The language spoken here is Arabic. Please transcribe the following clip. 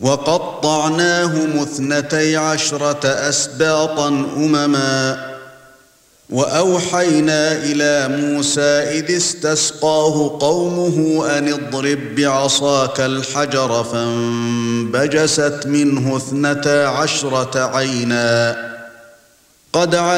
وَقَطَّعْنَاهُمُ 12 أسباطا أمما. وَأَوْحَيْنَا إِلَى موسى إِذِ اسْتَسْقَاهُ قَوْمُهُ أَنِ اضْرِب بِّعَصَاكَ الْحَجَرَ فَانبَجَسَتْ مِنْهُ 12 عَيْنًا قَدْ